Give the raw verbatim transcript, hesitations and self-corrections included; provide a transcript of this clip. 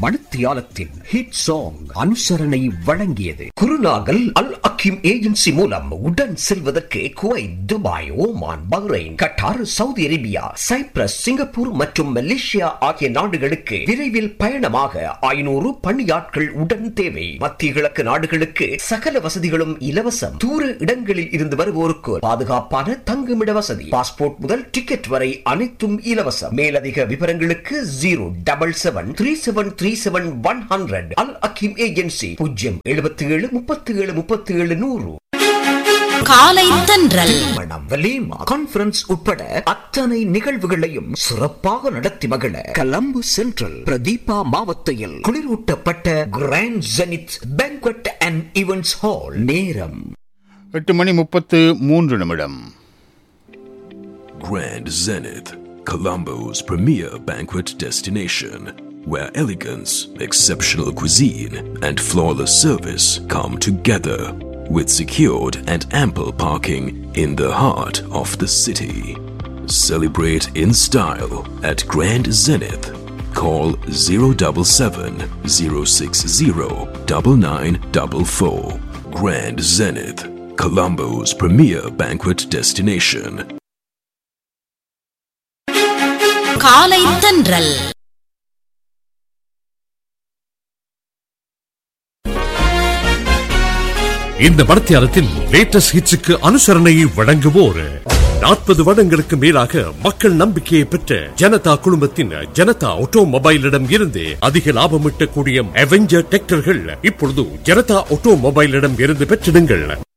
மணித்தியாலத்தின் hit song அனுசரணை வழங்கியது. குருநாகல் அல் Hakeem agency மூலம் உடன் செல்வதற்கு Kuwait, Dubai, Oman, Bahrain, Khattar, Saudi Arabia, Cyprus, Singapore மற்றும் மலேசியா ஆகிய நாடுகளுக்கு விரைவில் பயணமாக ஐநூறு பணியாட்கள் உடன் தேவை. மத்திய கிழக்கு நாடுகளுக்கு சகல வசதிகளும் இலவசம். தூர இடங்களில் இருந்து வருவோருக்கு பாதுகாப்பான தங்குமிட வசதி, பாஸ்போர்ட் முதல் டிக்கெட் வரை அனைத்தும் இலவசம். மேலதிக விவரங்களுக்கு zero double seven three seven three seven one hundred. அல் அக்கீம் ஏஜென்சி பூஜ்ஜியம் எழுபத்தி ஏழு முப்பத்தி ஏழு முப்பத்தி ஏழு நூறு. காலை தென்றல் கான்பரன்ஸ் உட்பட அத்தனை நிகழ்வுகளையும் சிறப்பாக நடத்தி மகிழ கொலம்பு சென்ட்ரல் பிரதீபா மாவட்டத்தில் குளிரூட்டப்பட்ட grand zenith banquet and events hall. நேரம் எட்டு மணி முப்பத்து மூன்று நிமிடம். Grand Zenith, Colombo's premier banquet destination, where elegance, exceptional cuisine, and flawless service come together, with secured and ample parking in the heart of the city. Celebrate in style at Grand Zenith. Call zero seven seven zero six zero nine nine four four. Grand Zenith, Colombo's premier banquet destination. காலை தென்றல் இந்த மணித்தியாலத்தில் latest ஹிட்ஸுக்கு அனுசரணையை வழங்குவோர் நாற்பது வருடங்களுக்கு மேலாக மக்கள் நம்பிக்கையை பெற்ற ஜனதா குழுமத்தின் ஜனதா ஆட்டோமொபைலிடம் இருந்து அதிக லாபம் ஈட்டக்கூடிய அவெஞ்சர் டிராக்டர்கள் இப்பொழுது ஜனதா ஆட்டோமொபைலிடம் இருந்து பெற்றிடுங்கள்.